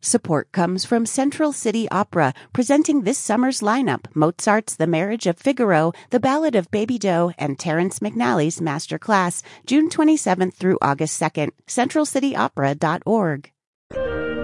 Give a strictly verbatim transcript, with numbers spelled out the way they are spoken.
Support comes from Central City Opera, presenting this summer's lineup: Mozart's The Marriage of Figaro, The Ballad of Baby Doe, and Terrence McNally's Master Class, June twenty-seventh through August second. central city opera dot org.